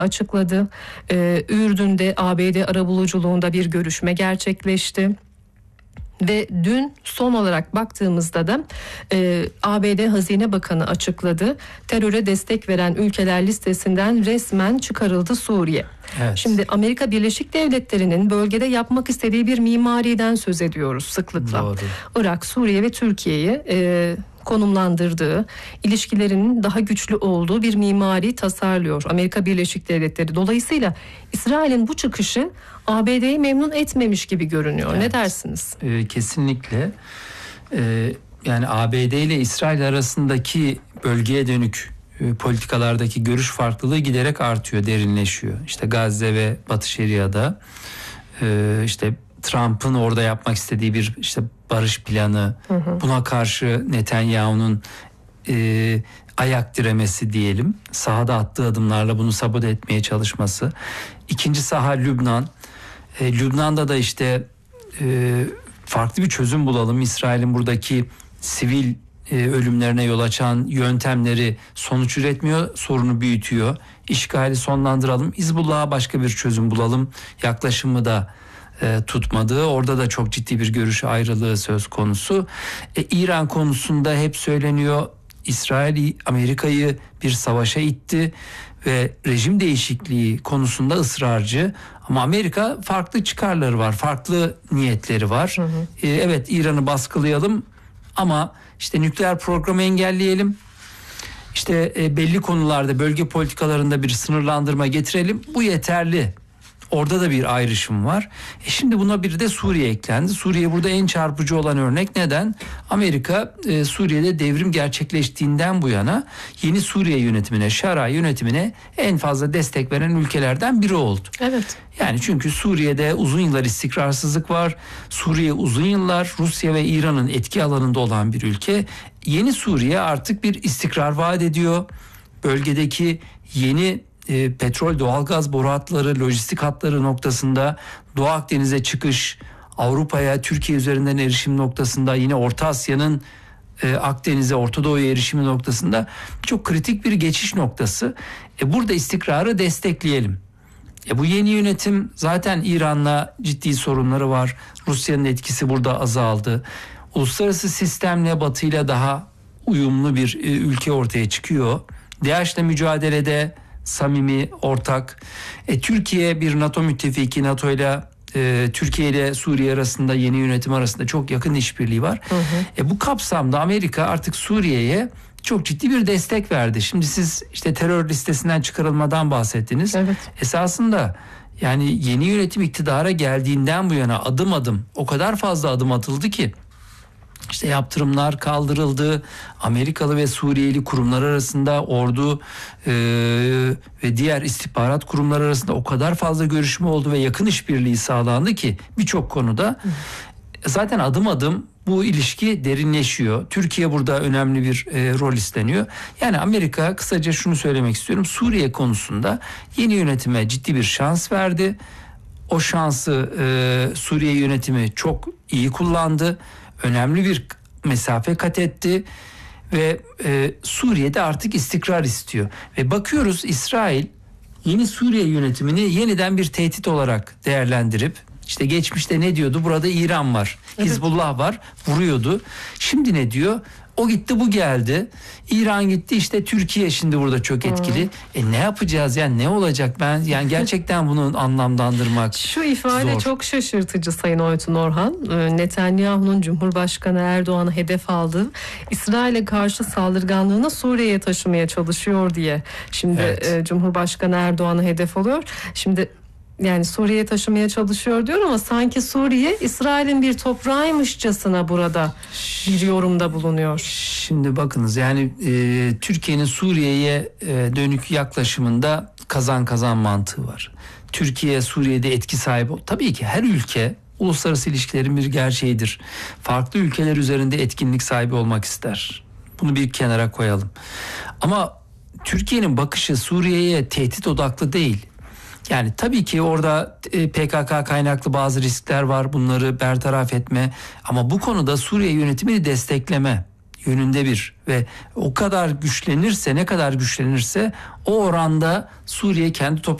açıkladı. Ürdün'de ABD arabuluculuğunda bir görüşme gerçekleşti. Ve dün son olarak baktığımızda da ABD Hazine Bakanı açıkladı. Teröre destek veren ülkeler listesinden resmen çıkarıldı Suriye. Evet. Şimdi Amerika Birleşik Devletleri'nin bölgede yapmak istediği bir mimariden söz ediyoruz sıklıkla. Doğru. Irak, Suriye ve Türkiye'yi konumlandırdığı, ilişkilerinin daha güçlü olduğu bir mimari tasarlıyor Amerika Birleşik Devletleri. Dolayısıyla İsrail'in bu çıkışı ABD'yi memnun etmemiş gibi görünüyor. Evet. Ne dersiniz? Kesinlikle. Yani ABD ile İsrail arasındaki bölgeye dönük politikalardaki görüş farklılığı giderek artıyor, derinleşiyor. İşte Gazze ve Batı Şeria'da işte Trump'ın orada yapmak istediği bir işte barış planı, buna karşı Netanyahu'nun ayak diremesi diyelim, sahada attığı adımlarla bunu sabote etmeye çalışması. İkinci saha Lübnan. Lübnan'da da işte farklı bir çözüm bulalım. İsrail'in buradaki sivil ölümlerine yol açan yöntemleri sonuç üretmiyor, sorunu büyütüyor. İşgali sonlandıralım, Hizbullah'a başka bir çözüm bulalım yaklaşımı da tutmadı. Orada da çok ciddi bir görüş ayrılığı söz konusu. İran konusunda hep söyleniyor, İsrail Amerika'yı bir savaşa itti ve rejim değişikliği konusunda ısrarcı. Ama Amerika farklı çıkarları var, farklı niyetleri var. Evet, İran'ı baskılayalım ama işte nükleer programı engelleyelim. İşte belli konularda bölge politikalarında bir sınırlandırma getirelim. Bu yeterli. Orada da bir ayrışım var. Şimdi buna bir de Suriye eklendi. Suriye burada en çarpıcı olan örnek. Neden? Amerika Suriye'de devrim gerçekleştiğinden bu yana yeni Suriye yönetimine, Şara yönetimine en fazla destek veren ülkelerden biri oldu. Evet. Yani çünkü Suriye'de uzun yıllar istikrarsızlık var. Suriye uzun yıllar Rusya ve İran'ın etki alanında olan bir ülke. Yeni Suriye artık bir istikrar vaat ediyor. Bölgedeki yeni petrol, doğalgaz boru hatları, lojistik hatları noktasında, Doğu Akdeniz'e çıkış, Avrupa'ya, Türkiye üzerinden erişim noktasında, yine Orta Asya'nın Akdeniz'e, Orta Doğu'ya erişimi noktasında çok kritik bir geçiş noktası. Burada istikrarı destekleyelim. Bu yeni yönetim zaten İran'la ciddi sorunları var. Rusya'nın etkisi burada azaldı. Uluslararası sistemle, Batı'yla daha uyumlu bir ülke ortaya çıkıyor. DAEŞ'le mücadelede samimi, ortak. Türkiye bir NATO müttefiki, NATO ile Türkiye ile Suriye arasında, yeni yönetim arasında çok yakın işbirliği var. Bu kapsamda Amerika artık Suriye'ye çok ciddi bir destek verdi. Şimdi siz işte terör listesinden çıkarılmadan bahsettiniz. Evet. Esasında yani yeni yönetim iktidara geldiğinden bu yana adım adım o kadar fazla adım atıldı ki İşte yaptırımlar kaldırıldı. Amerikalı ve Suriyeli kurumlar arasında, ordu ve diğer istihbarat kurumları arasında o kadar fazla görüşme oldu ve yakın işbirliği sağlandı ki birçok konuda zaten adım adım bu ilişki derinleşiyor. Türkiye burada önemli bir rol üstleniyor. Yani Amerika, kısaca şunu söylemek istiyorum, Suriye konusunda yeni yönetime ciddi bir şans verdi. O şansı Suriye yönetimi çok iyi kullandı. Önemli bir mesafe kat etti ve Suriye'de artık istikrar istiyor. Ve bakıyoruz, İsrail yeni Suriye yönetimini yeniden bir tehdit olarak değerlendirip, işte geçmişte ne diyordu? Burada İran var, Hizbullah var, vuruyordu. Şimdi ne diyor? O gitti, bu geldi. İran gitti, işte Türkiye şimdi burada çok etkili. Ne yapacağız yani, ne olacak? Ben yani gerçekten bunu anlamlandırmak Şu ifade zor. çok şaşırtıcı Sayın Oytun Orhan. Netanyahu'nun Cumhurbaşkanı Erdoğan'ı hedef aldığı, İsrail'e karşı saldırganlığını Suriye'ye taşımaya çalışıyor diye. Şimdi Evet. Cumhurbaşkanı Erdoğan'ı hedef alıyor. Şimdi yani Suriye'ye taşımaya çalışıyor diyor ama sanki Suriye İsrail'in bir toprağıymışçasına burada bir yorumda bulunuyor. Şimdi bakınız, yani Türkiye'nin Suriye'ye dönük yaklaşımında kazan kazan mantığı var. Türkiye Suriye'de etki sahibi. Tabii ki her ülke uluslararası ilişkilerin bir gerçeğidir. Farklı ülkeler üzerinde etkinlik sahibi olmak ister. Bunu bir kenara koyalım. Ama Türkiye'nin bakışı Suriye'ye tehdit odaklı değil. Yani tabii ki orada PKK kaynaklı bazı riskler var, bunları bertaraf etme, ama bu konuda Suriye yönetimini destekleme yönünde bir ve o kadar güçlenirse, ne kadar güçlenirse o oranda Suriye kendi